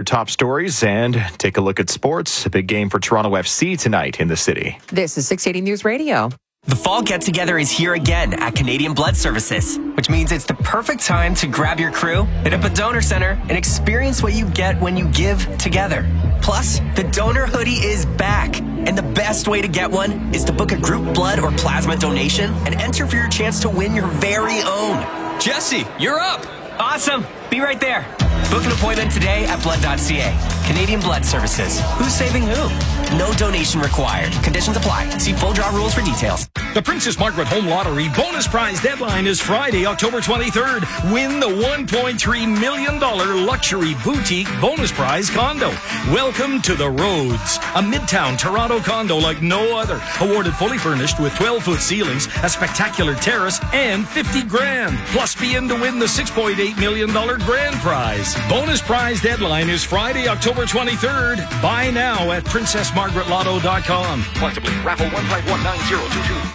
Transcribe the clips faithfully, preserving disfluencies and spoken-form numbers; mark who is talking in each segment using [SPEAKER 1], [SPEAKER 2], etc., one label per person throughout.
[SPEAKER 1] top stories and take a look at sports. A big game for Toronto F C tonight in the city.
[SPEAKER 2] This is six eighty News Radio.
[SPEAKER 3] The fall get-together is here again at Canadian Blood Services, which means it's the perfect time to grab your crew, hit up a donor center, and experience what you get when you give together. Plus, the donor hoodie is back, and the best way to get one is to book a group blood or plasma donation and enter for your chance to win your very own.
[SPEAKER 4] Jesse, you're up!
[SPEAKER 3] Awesome! Be right there. Book an appointment today at blood dot c a. Canadian Blood Services. Who's saving who? No donation required. Conditions apply. See full draw rules for details.
[SPEAKER 5] The Princess Margaret Home Lottery bonus prize deadline is Friday, October twenty-third. Win the one point three million dollars luxury boutique bonus prize condo. Welcome to the Rhodes, a midtown Toronto condo like no other. Awarded fully furnished with twelve-foot ceilings, a spectacular terrace, and fifty grand. Plus be in to win the six point eight million dollars grand prize. Bonus prize deadline is Friday, October twenty-third. Buy now at princess margaret lotto dot com. Possibly raffle one five one nine zero two two.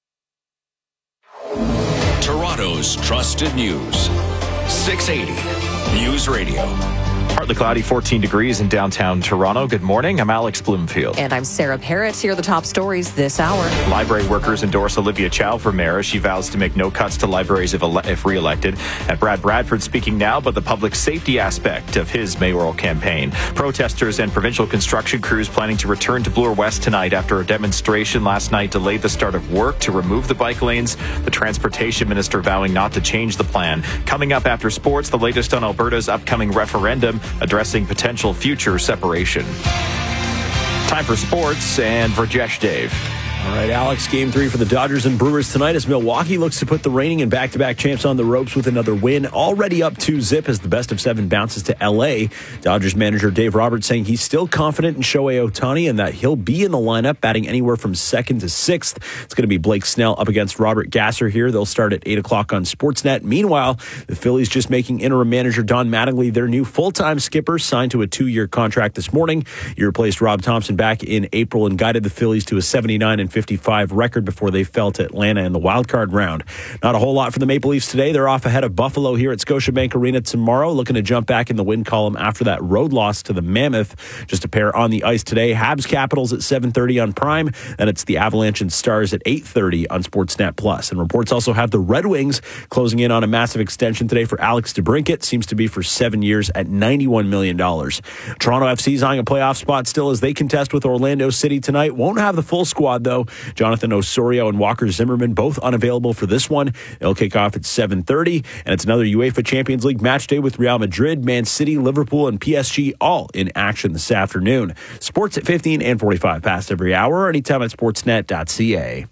[SPEAKER 6] Toronto's trusted news. six eighty News Radio.
[SPEAKER 1] Partly cloudy, fourteen degrees in downtown Toronto. Good morning. I'm Alex Bloomfield.
[SPEAKER 2] And I'm Sarah Parrott. Here are the top stories this hour.
[SPEAKER 1] Library workers endorse Olivia Chow for mayor. She vows to make no cuts to libraries if, ele- if re-elected. And Brad Bradford speaking now about the public safety aspect of his mayoral campaign. Protesters and provincial construction crews planning to return to Bloor West tonight after a demonstration last night delayed the start of work to remove the bike lanes. The transportation minister vowing not to change the plan. Coming up after sports, the latest on Alberta's upcoming referendum addressing potential future separation. Time for sports and Verjesh Dave.
[SPEAKER 7] All right, Alex, game three for the Dodgers and Brewers tonight as Milwaukee looks to put the reigning and back-to-back champs on the ropes with another win. Already up two zip as the best of seven bounces to L A. Dodgers manager Dave Roberts saying he's still confident in Shohei Ohtani and that he'll be in the lineup, batting anywhere from second to sixth. It's going to be Blake Snell up against Robert Gasser here. They'll start at eight o'clock on Sportsnet. Meanwhile, the Phillies just making interim manager Don Mattingly their new full-time skipper, signed to a two-year contract this morning. He replaced Rob Thompson back in April and guided the Phillies to a seventy-nine and fifty-five record before they fell to Atlanta in the wildcard round. Not a whole lot for the Maple Leafs today. They're off ahead of Buffalo here at Scotiabank Arena tomorrow, looking to jump back in the win column after that road loss to the Mammoth. Just a pair on the ice today. Habs Capitals at seven thirty on Prime, and it's the Avalanche and Stars at eight thirty on Sportsnet Plus. And reports also have the Red Wings closing in on a massive extension today for Alex DeBrincat. Seems to be for seven years at ninety-one million dollars. Toronto F C's eyeing a playoff spot still as they contest with Orlando City tonight. Won't have the full squad, though. Jonathan Osorio and Walker Zimmerman both unavailable for this one. They'll kick off at seven thirty, and it's another UEFA Champions League match day with Real Madrid, Man City, Liverpool, and P S G all in action this afternoon. Sports at fifteen and forty-five past every hour, or anytime at sportsnet dot c a.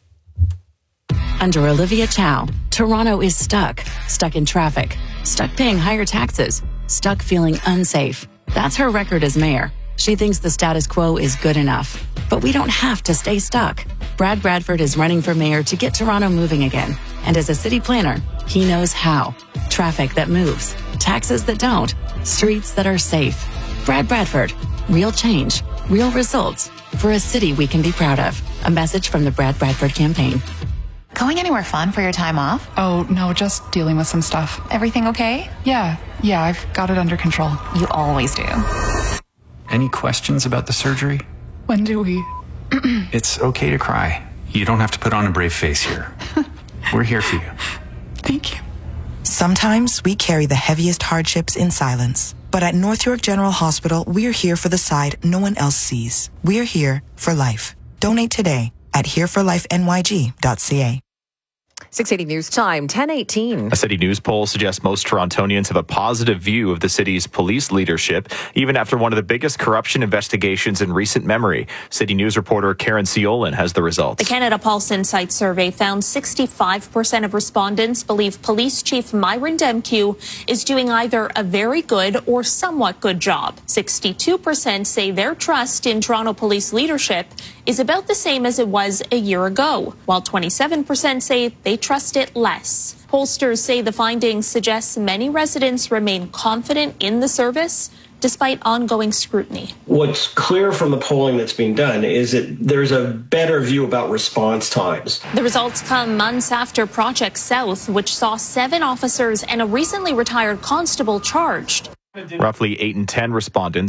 [SPEAKER 8] Under Olivia Chow, Toronto is stuck. Stuck in traffic. Stuck paying higher taxes. Stuck feeling unsafe. That's her record as mayor. She thinks the status quo is good enough. But we don't have to stay stuck. Brad Bradford is running for mayor to get Toronto moving again. And as a city planner, he knows how. Traffic that moves. Taxes that don't. Streets that are safe. Brad Bradford. Real change. Real results. For a city we can be proud of. A message from the Brad Bradford campaign.
[SPEAKER 9] Going anywhere fun for your time off?
[SPEAKER 10] Oh, no, just dealing with some stuff.
[SPEAKER 9] Everything okay?
[SPEAKER 10] Yeah, yeah, I've got it under control.
[SPEAKER 9] You always do.
[SPEAKER 4] Any questions about the surgery?
[SPEAKER 10] When do we?
[SPEAKER 4] It's okay to cry. You don't have to put on a brave face here. We're here for you.
[SPEAKER 10] Thank you.
[SPEAKER 11] Sometimes we carry the heaviest hardships in silence. But at North York General Hospital, we're here for the side no one else sees. We're here for life. Donate today at here for life n y g dot c a.
[SPEAKER 2] six eighty News Time, ten eighteen.
[SPEAKER 1] A City News poll suggests most Torontonians have a positive view of the city's police leadership, even after one of the biggest corruption investigations in recent memory. City News reporter Karen Ciolin has the results.
[SPEAKER 12] The Canada Pulse Insight survey found sixty-five percent of respondents believe Police Chief Myron Demkiw is doing either a very good or somewhat good job. sixty-two percent say their trust in Toronto police leadership is about the same as it was a year ago, while twenty-seven percent say they trust it less. Pollsters say the findings suggest many residents remain confident in the service despite ongoing scrutiny.
[SPEAKER 13] What's clear from the polling that's being done is that there's a better view about response times.
[SPEAKER 12] The results come months after Project South, which saw seven officers and a recently retired constable charged.
[SPEAKER 1] Roughly eight in ten respondents